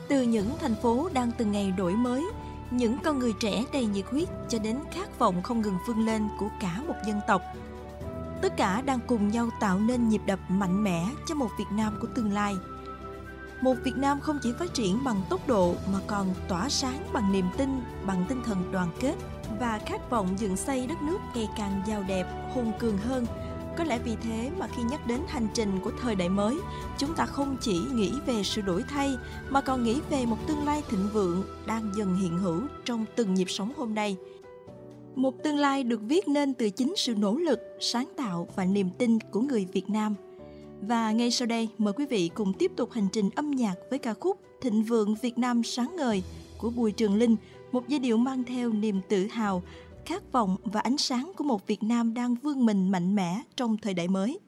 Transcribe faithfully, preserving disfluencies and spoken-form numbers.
Từ những thành phố đang từng ngày đổi mới, những con người trẻ đầy nhiệt huyết cho đến khát vọng không ngừng vươn lên của cả một dân tộc. Tất cả đang cùng nhau tạo nên nhịp đập mạnh mẽ cho một Việt Nam của tương lai. Một Việt Nam không chỉ phát triển bằng tốc độ mà còn tỏa sáng bằng niềm tin, bằng tinh thần đoàn kết và khát vọng dựng xây đất nước ngày càng giàu đẹp, hùng cường hơn. Có lẽ vì thế mà khi nhắc đến hành trình của thời đại mới, chúng ta không chỉ nghĩ về sự đổi thay mà còn nghĩ về một tương lai thịnh vượng đang dần hiện hữu trong từng nhịp sống hôm nay. Một tương lai được viết nên từ chính sự nỗ lực, sáng tạo và niềm tin của người Việt Nam. Và ngay sau đây, mời quý vị cùng tiếp tục hành trình âm nhạc với ca khúc Thịnh Vượng Việt Nam Sáng Ngời của Bùi Trường Linh, một giai điệu mang theo niềm tự hào, khát vọng và ánh sáng của một Việt Nam đang vươn mình mạnh mẽ trong thời đại mới.